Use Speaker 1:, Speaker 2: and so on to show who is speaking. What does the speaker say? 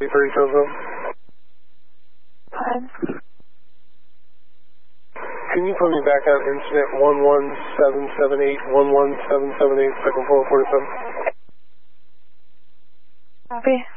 Speaker 1: Fine.
Speaker 2: Can you put me back on incident 11778, 11778, second floor 47?
Speaker 1: Copy.